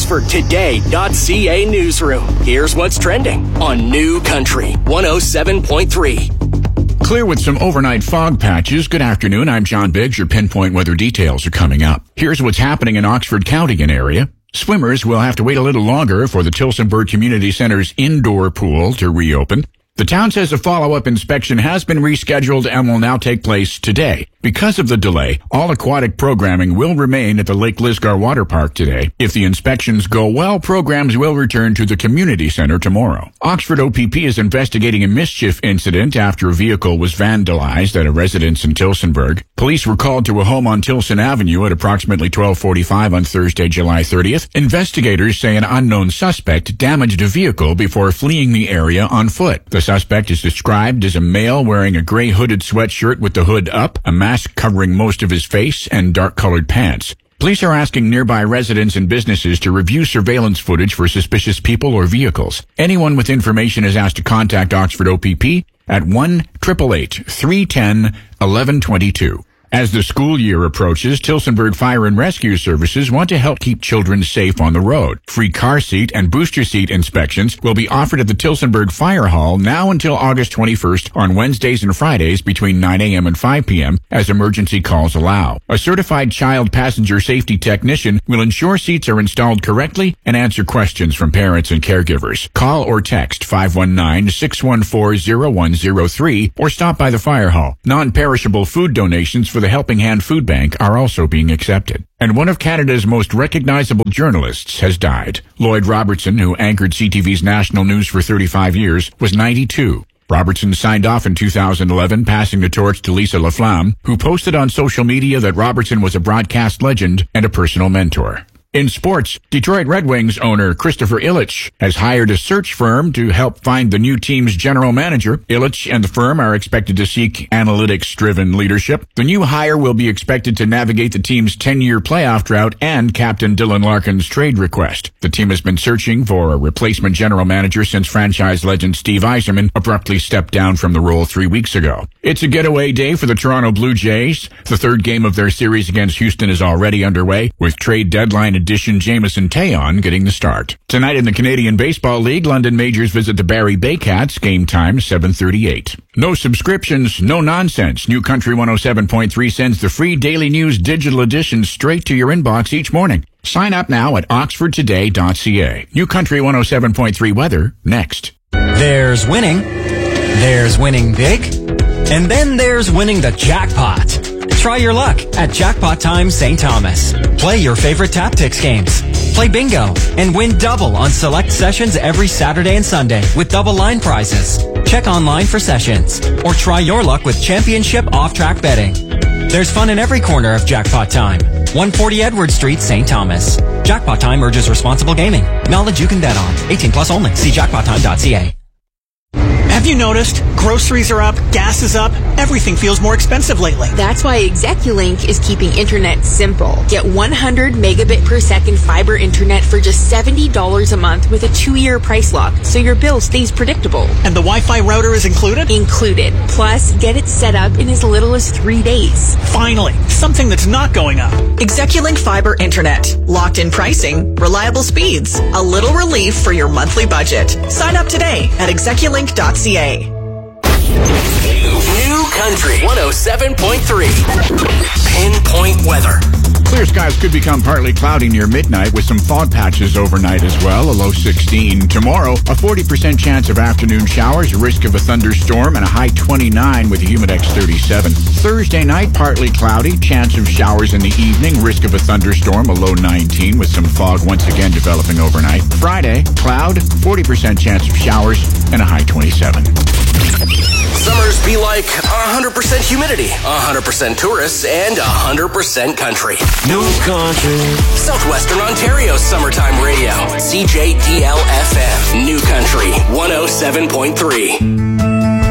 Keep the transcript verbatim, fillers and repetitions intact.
Oxford Today dot C A newsroom. Here's what's trending on New Country one oh seven point three. Clear with some overnight fog patches. Good afternoon. I'm John Biggs. Your pinpoint weather details are coming up. Here's what's happening in Oxford County and area. Swimmers will have to wait a little longer for the Tillsonburg Community Center's indoor pool to reopen. The town says a follow-up inspection has been rescheduled and will now take place today. Because of the delay, all aquatic programming will remain at the Lake Lisgar Water Park today. If the inspections go well, programs will return to the community center tomorrow. Oxford O P P is investigating a mischief incident after a vehicle was vandalized at a residence in Tillsonburg. Police were called to a home on Tilson Avenue at approximately twelve forty-five on Thursday, July thirtieth. Investigators say an unknown suspect damaged a vehicle before fleeing the area on foot. The suspect is described as a male wearing a gray hooded sweatshirt with the hood up, a mask covering most of his face, and dark-colored pants. Police are asking nearby residents and businesses to review surveillance footage for suspicious people or vehicles. Anyone with information is asked to contact Oxford O P P at one eight eight eight, three one zero, one one two two. As the school year approaches, Tillsonburg Fire and Rescue Services want to help keep children safe on the road. Free car seat and booster seat inspections will be offered at the Tillsonburg Fire Hall now until August twenty-first on Wednesdays and Fridays between nine a.m. and five p.m. as emergency calls allow. A certified child passenger safety technician will ensure seats are installed correctly and answer questions from parents and caregivers. Call or text five one nine, six one four, zero one zero three or stop by the Fire Hall. Non-perishable food donations for the Helping Hand Food Bank are also being accepted. And one of Canada's most recognizable journalists has died. Lloyd Robertson, who anchored C T V's national news for thirty-five years, was ninety-two. Robertson signed off in two thousand eleven, passing the torch to Lisa LaFlamme, who posted on social media that Robertson was a broadcast legend and a personal mentor. In sports, Detroit Red Wings owner Christopher Ilitch has hired a search firm to help find the new team's general manager. Ilitch and the firm are expected to seek analytics-driven leadership. The new hire will be expected to navigate the team's ten-year playoff drought and Captain Dylan Larkin's trade request. The team has been searching for a replacement general manager since franchise legend Steve Yzerman abruptly stepped down from the role three weeks ago. It's a getaway day for the Toronto Blue Jays. The third game of their series against Houston is already underway, with trade deadline addition Jameson Taillon getting the start. Tonight in the Canadian Baseball League, London Majors visit the Barrie Baycats. Game time seven thirty-eight. No subscriptions, no nonsense. New Country one oh seven point three sends the free Daily News digital edition straight to your inbox each morning. Sign up now at Oxford Today dot C A. New Country one oh seven point three weather next. There's winning. There's winning big. And then there's winning the jackpot. Try your luck at Jackpot Time Saint Thomas. Play your favorite Taptix games. Play bingo and win double on select sessions every Saturday and Sunday with double line prizes. Check online for sessions or try your luck with Championship off-track betting. There's fun in every corner of Jackpot Time. one forty Edward Street, Saint Thomas. Jackpot Time urges responsible gaming. Knowledge you can bet on. eighteen plus only. See jackpot time dot c a. Have you noticed? Groceries are up, gas is up, everything feels more expensive lately. That's why Execulink is keeping internet simple. Get one hundred megabit per second fiber internet for just seventy dollars a month with a two-year price lock, so your bill stays predictable. And the Wi-Fi router is included? Included. Plus, get it set up in as little as three days. Finally, something that's not going up. Execulink Fiber Internet. Locked in pricing, reliable speeds, a little relief for your monthly budget. Sign up today at execulink dot c a. New Country one oh seven point three. Pinpoint weather. Clear skies could become partly cloudy near midnight with some fog patches overnight as well, a low sixteen. Tomorrow, a forty percent chance of afternoon showers, a risk of a thunderstorm, and a high twenty-nine with a humidex thirty-seven. Thursday night, partly cloudy, chance of showers in the evening, risk of a thunderstorm, a low nineteen with some fog once again developing overnight. Friday, cloud, forty percent chance of showers, and a high twenty-seven. Summers be like one hundred percent humidity, one hundred percent tourists, and one hundred percent country. New Country. Southwestern Ontario's summertime radio. C J D L F M. New Country one oh seven point three.